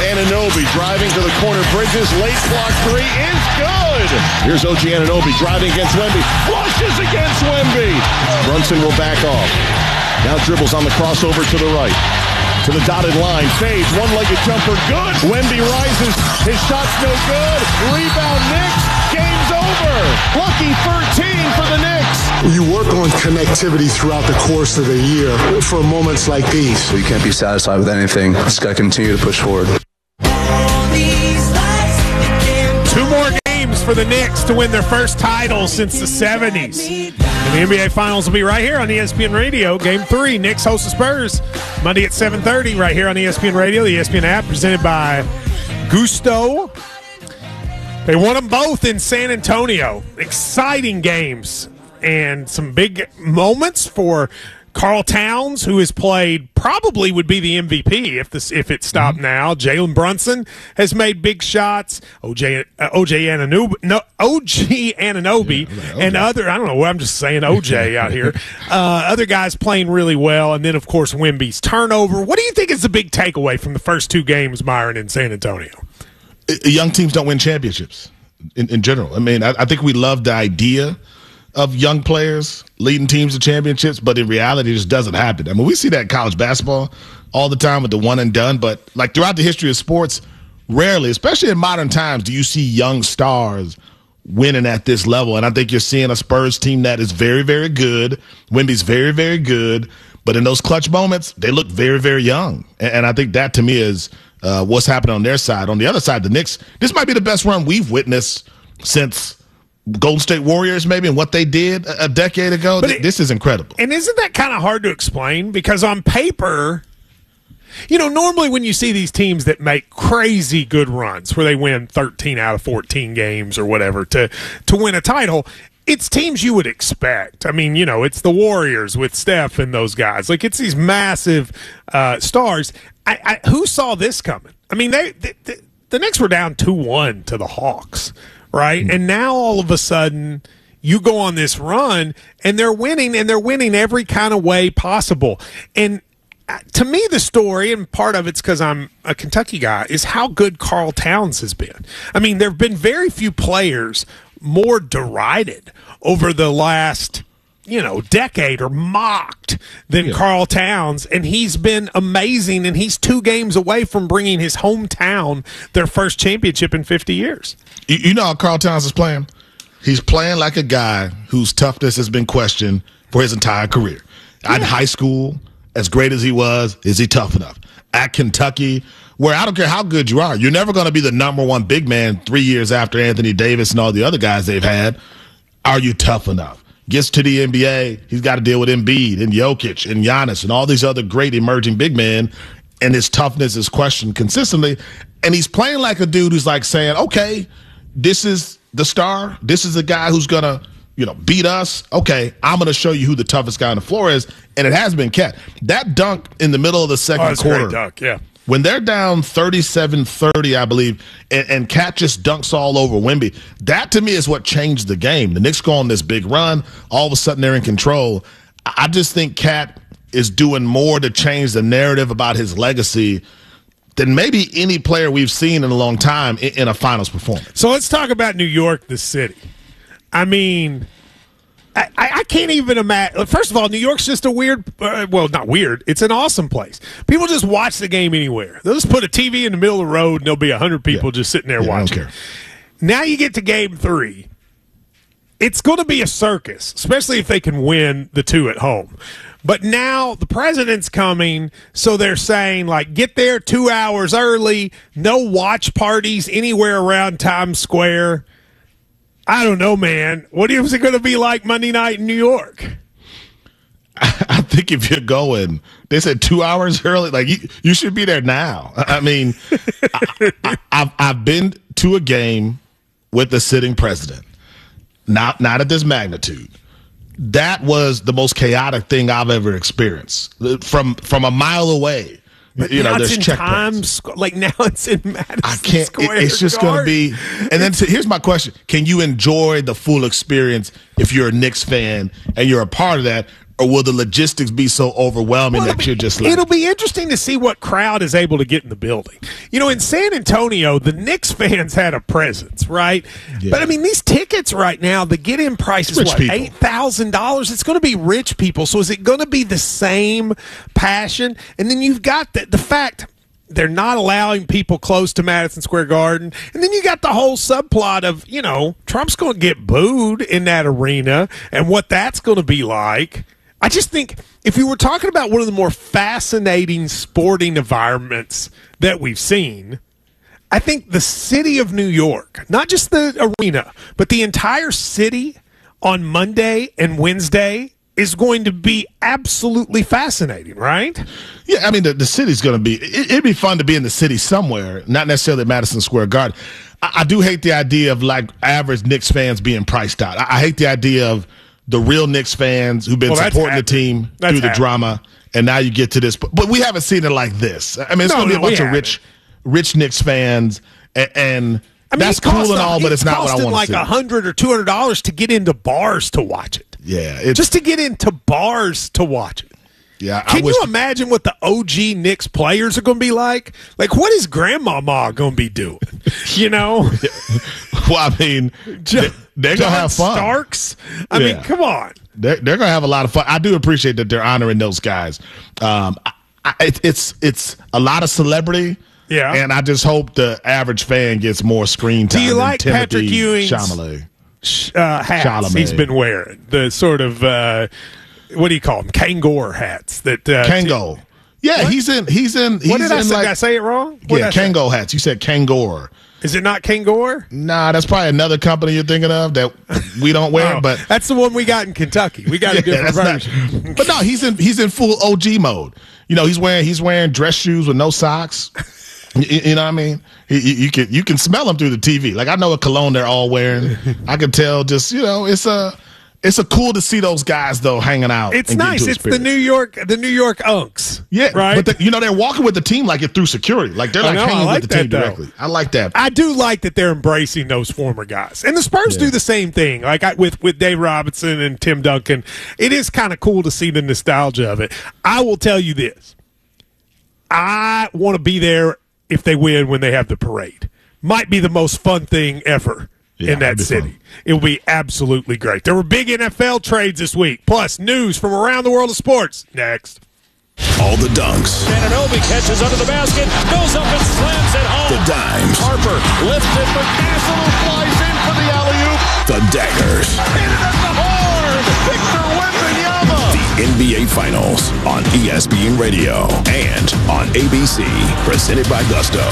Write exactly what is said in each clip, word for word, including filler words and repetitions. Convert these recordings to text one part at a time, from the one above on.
Anunoby driving to the corner. Bridges, late block three is good. Here's O G Anunoby driving against Wemby. Flushes against Wemby. Brunson will back off. Now dribbles on the crossover to the right. To the dotted line. Fades. One-legged jumper. Good. Wemby rises. His shot's no good. Rebound Knicks. Game's over. Lucky thirteen for the Knicks. You work on connectivity throughout the course of the year for moments like these. You can't be satisfied with anything. Just got to continue to push forward. Two more games for the Knicks to win their first title since the seventies. And the N B A Finals will be right here on E S P N Radio. Game three, Knicks host the Spurs. Monday at seven thirty right here on E S P N Radio, the E S P N app, presented by Gusto. They won them both in San Antonio. Exciting games and some big moments for Karl Towns, who has played, probably would be the M V P if this if it stopped mm-hmm. now. Jalen Brunson has made big shots. O J uh, O J Anunoby, no, O G Anunoby, yeah, like, okay. and other. I don't know. I'm just saying O J out here. Uh, other guys playing really well, and then of course Wemby's turnover. What do you think is the big takeaway from the first two games, Myron, in San Antonio? Young teams don't win championships in, in general. I mean, I, I think we love the idea of young players leading teams to championships, but in reality, it just doesn't happen. I mean, we see that in college basketball all the time with the one and done, but like throughout the history of sports, rarely, especially in modern times, do you see young stars winning at this level. And I think you're seeing a Spurs team that is very, very good. Wemby's very, very good. But in those clutch moments, they look very, very young. And, and I think that, to me, is uh, what's happening on their side. On the other side, the Knicks, this might be the best run we've witnessed since Golden State Warriors, maybe, and what they did a decade ago. It, this is incredible. And isn't that kind of hard to explain? Because on paper, you know, normally when you see these teams that make crazy good runs where they win thirteen out of fourteen games or whatever to, to win a title, it's teams you would expect. I mean, you know, it's the Warriors with Steph and those guys. Like, it's these massive uh, stars. I, I, who saw this coming? I mean, they, they, they the Knicks were down two one to the Hawks. Right? And now all of a sudden you go on this run and they're winning, and they're winning every kind of way possible. And to me, the story, and part of it's because I'm a Kentucky guy, is how good Karl Towns has been. I mean, there have been very few players more derided over the last, you know, decade or mocked than yeah. Karl Towns, and he's been amazing, and he's two games away from bringing his hometown their first championship in fifty years. You, you know how Karl Towns is playing? He's playing like a guy whose toughness has been questioned for his entire career. Yeah. In high school, as great as he was, is he tough enough? At Kentucky, where I don't care how good you are, you're never going to be the number one big man three years after Anthony Davis and all the other guys they've had. Are you tough enough? Gets to the N B A, he's got to deal with Embiid and Jokic and Giannis and all these other great emerging big men, and his toughness is questioned consistently. And he's playing like a dude who's like saying, okay, this is the star. This is the guy who's going to, you know, beat us. Okay, I'm going to show you who the toughest guy on the floor is, and it has been Cat. That dunk in the middle of the second oh, that's quarter. A great dunk, yeah. When they're down thirty-seven thirty, I believe, and, and Cat just dunks all over Wemby, that to me is what changed the game. The Knicks go on this big run. All of a sudden they're in control. I just think Cat is doing more to change the narrative about his legacy than maybe any player we've seen in a long time in, in a finals performance. So let's talk about New York, the city. I mean, I, I can't even imagine. First of all, New York's just a weird, uh, well, not weird. It's an awesome place. People just watch the game anywhere. They'll just put a T V in the middle of the road, and there'll be one hundred people yeah. just sitting there yeah, watching. I don't care. Now you get to game three. It's going to be a circus, especially if they can win the two at home. But now the president's coming, so they're saying, like, get there two hours early, no watch parties anywhere around Times Square. I don't know, man. What is it going to be like Monday night in New York? I think if you're going, they said two hours early, like, you, you should be there now. I mean, I, I, I've, I've been to a game with the sitting president, not not at this magnitude. That was the most chaotic thing I've ever experienced. From from a mile away, but you now know, there's it's in checkpoints. Times, like now it's in Madison I can't. Square It, it's just going to be. And then so here's my question: can you enjoy the full experience if you're a Knicks fan and you're a part of that, or will the logistics be so overwhelming Well, that be, you're just like, it'll be interesting to see what crowd is able to get in the building. You know, in San Antonio, the Knicks fans had a presence, right? Yeah. But I mean, these tickets right now, the get-in price is Rich what, people. eight thousand dollars? It's going to be rich people. So is it going to be the same passion? And then you've got the, the fact they're not allowing people close to Madison Square Garden. And then you got the whole subplot of, you know, Trump's going to get booed in that arena and what that's going to be like. I just think if we were talking about one of the more fascinating sporting environments that we've seen, I think the city of New York, not just the arena, but the entire city on Monday and Wednesday is going to be absolutely fascinating, right? yeah, I mean, the, the city's going to be, it, it'd be fun to be in the city somewhere, not necessarily at Madison Square Garden. I, I do hate the idea of like average Knicks fans being priced out. I, I hate the idea of the real Knicks fans who've been Well, that's supporting the happening. team That's through the happening. drama, and now you get to this. But, but we haven't seen it like this. I mean, it's No, going to be no, a bunch we of rich, rich Knicks fans, and, and I mean, that's it cost cool and a- all, but it's not what I costing want like to see. a hundred or two hundred dollars to get into bars to watch it. Yeah, it's, Just to get into bars to watch it. yeah. I Can wish you imagine what the O G Knicks players are going to be like? Like, what is Grandmama going to be doing? You know, well, I mean, John, they, are going to John have fun. Starks. I Yeah. mean, come on. They're, they're going to have a lot of fun. I do appreciate that they're honoring those guys. Um, I, I, it, it's it's a lot of celebrity. Yeah. And I just hope the average fan gets more screen time. Do you than like Timothy Patrick Ewing's- Chalamet. Uh, hats Chalamet. he's been wearing the sort of uh, what do you call them? Kangol hats that uh, Kango. Yeah, What? he's in. He's in. He's What did I in say? like, did I say it wrong? What yeah, did I say? Kango hats. You said Kangor. Is it not Kangor? Nah, that's probably another company you're thinking of that we don't wear. Oh, but that's the one we got in Kentucky. We got a Yeah, different that's version. not- but no, he's in. He's in full O G mode. You know, he's wearing. He's wearing dress shoes with no socks. You, you know what I mean? You, you can you can smell them through the T V. Like I know what cologne they're all wearing. I can tell. Just you know, it's a it's a cool to see those guys though hanging out. It's and getting nice. to It's the experience. New York, the New York Unks. Yeah, right. But the, you know they're walking with the team like it through security. Like they're I like know, I hanging like with the that, team though. directly. I like that. I do like that they're embracing those former guys, and the Spurs Yeah. do the same thing. Like I, with with Dave Robinson and Tim Duncan, it is kind of cool to see the nostalgia of it. I will tell you this: I want to be there if they win when they have the parade. Might be the most fun thing ever Yeah, in that it'd be city. fun. It will be absolutely great. There were big N F L trades this week, plus news from around the world of sports. Next. All the dunks, Anunoby catches under the basket, goes up and slams it home. the dimes, Harper lifts it, but Gasol flies in for the alley-oop. the daggers, Hit it at the horn. Victor Wembanyama. the N B A Finals on E S P N Radio and on A B C, presented by Gusto.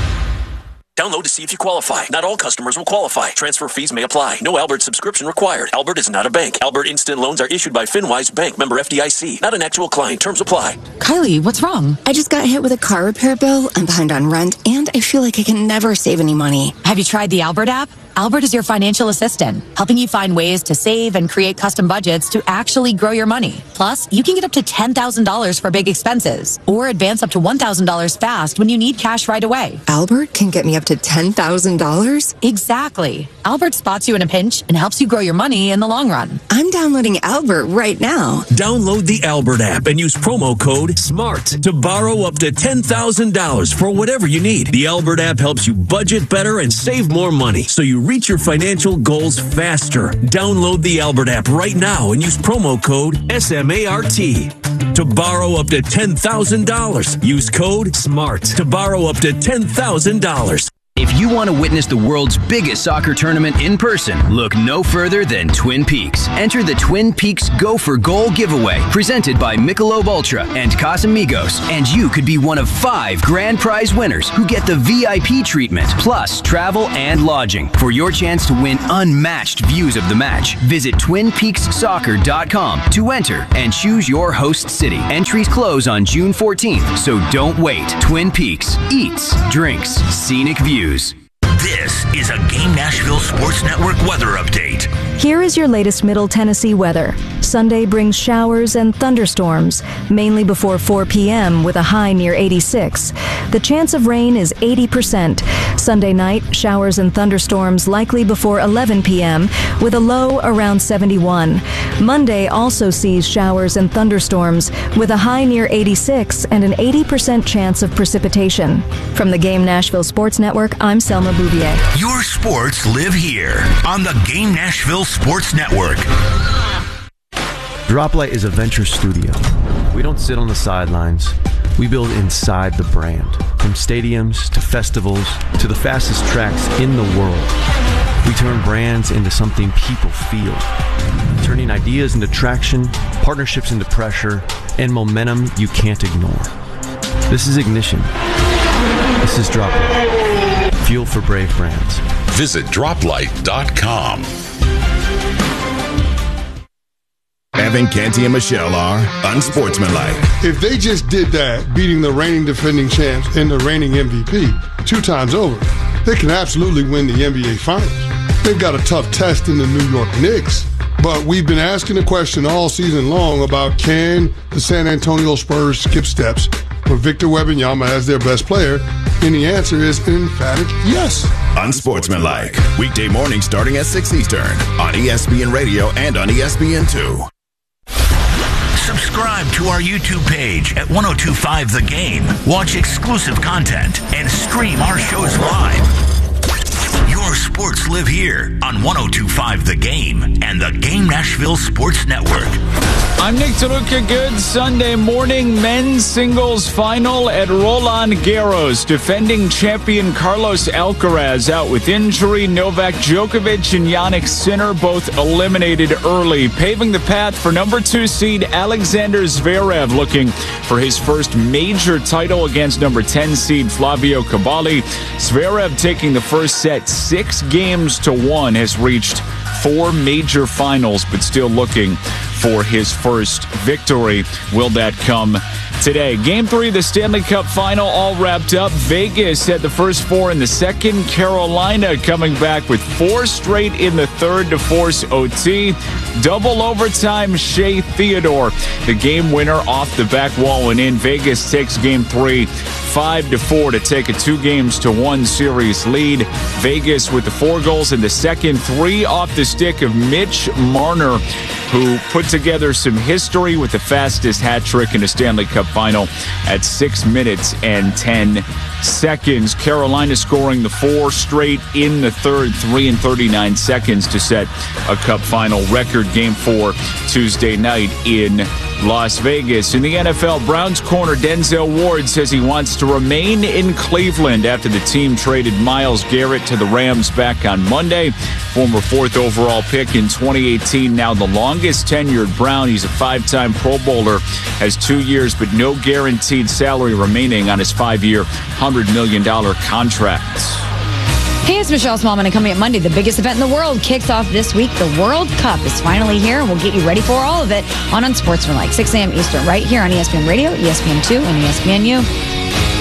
Download to see if you qualify. Not all customers will qualify. Transfer fees may apply. No Albert subscription required. Albert is not a bank. Albert Instant Loans are issued by FinWise Bank, member F D I C. Not an actual client. Terms apply. Kylie, what's wrong? I just got hit with a car repair bill. I'm behind on rent, and I feel like I can never save any money. Have you tried the Albert app? Albert is your financial assistant, helping you find ways to save and create custom budgets to actually grow your money. Plus, you can get up to ten thousand dollars for big expenses or advance up to one thousand dollars fast when you need cash right away. Albert can get me up to ten thousand dollars? Exactly. Albert spots you in a pinch and helps you grow your money in the long run. I'm downloading Albert right now. Download the Albert app and use promo code SMART to borrow up to ten thousand dollars for whatever you need. The Albert app helps you budget better and save more money so you reach your financial goals faster. Download the Albert app right now and use promo code SMART to borrow up to ten thousand dollars. Use code SMART to borrow up to ten thousand dollars. If you want to witness the world's biggest soccer tournament in person, look no further than Twin Peaks. Enter the Twin Peaks Go for Goal giveaway, presented by Michelob Ultra and Casamigos, and you could be one of five grand prize winners who get the V I P treatment, plus travel and lodging. For your chance to win unmatched views of the match, visit twin peaks soccer dot com to enter and choose your host city. Entries close on June fourteenth, so don't wait. Twin Peaks eats, drinks, scenic views. This is a Game Nashville Sports Network weather update. Here is your latest Middle Tennessee weather. Sunday brings showers and thunderstorms, mainly before four p.m. with a high near eighty-six. The chance of rain is eighty percent. Sunday night, showers and thunderstorms likely before eleven p.m. with a low around seventy-one. Monday also sees showers and thunderstorms with a high near eighty-six and an eighty percent chance of precipitation. From the Game Nashville Sports Network, I'm Selma Bouvier. Your sports live here on the Game Nashville Sports Network. Droplight is a venture studio. We don't sit on the sidelines. We build inside the brand. From stadiums to festivals to the fastest tracks in the world. We turn brands into something people feel. Turning ideas into traction, partnerships into pressure, and momentum you can't ignore. This is Ignition. This is Droplight. Fuel for brave brands. Visit droplight dot com. Evan, Canty, and Michelle are unsportsmanlike. If they just did that, beating the reigning defending champs and the reigning M V P two times over, they can absolutely win the N B A Finals. They've got a tough test in the New York Knicks, but we've been asking the question all season long about can the San Antonio Spurs skip steps with Victor Wembanyama as their best player, and the answer is an emphatic yes. Unsportsmanlike. Weekday mornings starting at six Eastern on E S P N Radio and on E S P N two. Subscribe to our YouTube page at ten twenty-five The Game. Watch exclusive content and stream our shows live. Your sports live here on ten twenty-five The Game and the Game Nashville Sports Network. I'm Nick Taruka. Good Sunday morning. Men's singles final at Roland Garros. Defending champion Carlos Alcaraz out with injury. Novak Djokovic and Jannik Sinner both eliminated early, paving the path for number two seed Alexander Zverev looking for his first major title against number ten seed Flavio Cavalli. Zverev taking the first set six games to one, has reached four major finals, but still looking for his first victory. Will that come today? Game three of the Stanley Cup final all wrapped up. Vegas had the first four in the second. Carolina coming back with four straight in the third to force O T. Double overtime, Shea Theodore, the game winner off the back wall and in. Vegas takes game three five to four to take a two games to one series lead. Vegas with the four goals in the second, three off the stick of Mitch Marner, who put together some history with the fastest hat trick in a Stanley Cup final at six minutes and ten seconds. Carolina scoring the four straight in the third, three and thirty-nine seconds to set a Cup final record. Game four Tuesday night in Las Vegas. In the N F L, Browns corner Denzel Ward says he wants to remain in Cleveland after the team traded Myles Garrett to the Rams back on Monday. Former fourth overall pick in twenty eighteen, now the longest tenured Brown. He's a five-time Pro Bowler, has two years but no guaranteed salary remaining on his five-year, one hundred million dollars contract. Hey, it's Michelle Smallman, and coming up Monday, the biggest event in the world kicks off this week. The World Cup is finally here, and we'll get you ready for all of it on Unsportsmanlike, six a.m. Eastern, right here on E S P N Radio, E S P N two, and E S P N U.